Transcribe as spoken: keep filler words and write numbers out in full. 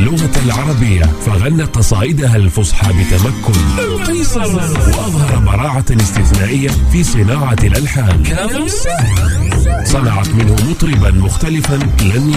اللغة العربية، فغنى قصائدها الفصحى بتمكن وأظهر براعة استثنائية في صناعة الألحان. صنعت منه مطربا مختلفا لن